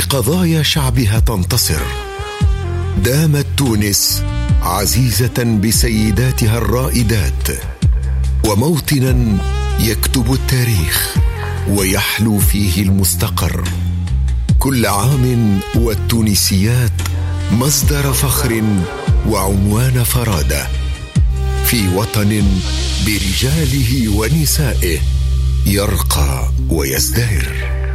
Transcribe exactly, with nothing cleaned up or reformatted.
قضايا شعبها تنتصر. دامت تونس عزيزة بسيداتها الرائدات، وموطنا يكتب التاريخ ويحلو فيه المستقر. كل عام والتونسيات مصدر فخر وعنوان فرادة، في وطن برجاله ونسائه يرقى ويزدهر.